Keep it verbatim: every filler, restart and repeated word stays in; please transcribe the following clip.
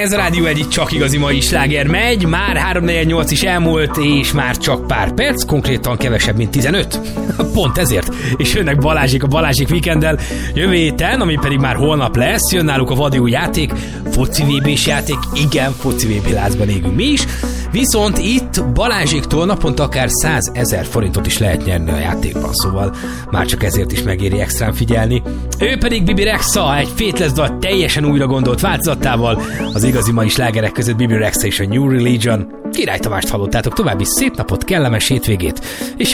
Ez a Rádió egyik csak igazi mai sláger megy, már három negyvennyolc is elmúlt, és már csak pár perc, konkrétan kevesebb, mint tizenöt. Pont ezért. És jönnek Balázsék a Balázsék Weekenddel. Jövő héten, ami pedig már holnap lesz, jön náluk a vadi új játék, foci vé bés játék, igen, foci vé bé lázban égünk mi is. Viszont itt Balázséktól naponta akár százezer forintot is lehet nyerni a játékban, szóval már csak ezért is megéri extrán figyelni. Ő pedig Bibi Rexha, egy Faithless dal teljesen újra gondolt változatával, az igazi mai slágerek között Bibi Rexha és a New Religion. Király Tamást hallottátok, további szép napot, kellemes hétvégét, és